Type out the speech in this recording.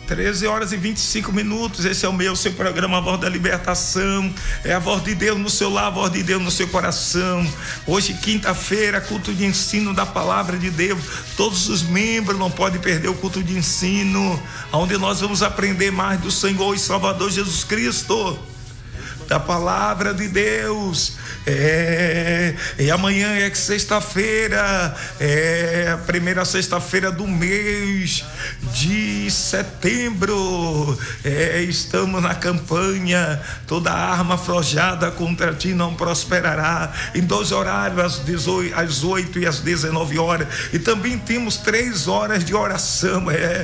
13 horas e 25 minutos, esse é o seu programa, a Voz da Libertação, é a voz de Deus no seu lar, a voz de Deus no seu coração. Hoje, quinta-feira, culto de ensino da Palavra de Deus, todos os membros não podem perder o culto de ensino, onde nós vamos aprender mais do Senhor e Salvador Jesus Cristo, da Palavra de Deus. E amanhã é sexta-feira, a primeira sexta-feira do mês de setembro. Estamos na campanha, toda arma forjada contra ti não prosperará, em 2 horários, às 8 e às 19 horas, e também temos 3 horas de oração,